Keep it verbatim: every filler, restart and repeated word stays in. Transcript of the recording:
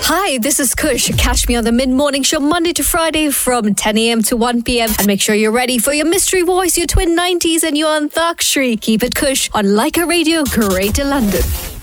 Hi, this is Kush. Catch me on the mid-morning show Monday to Friday from ten a.m. to one p.m. And make sure you're ready for your mystery voice, your twin nineties and your Antakshri. Keep it Kush on Leica Radio, Greater London.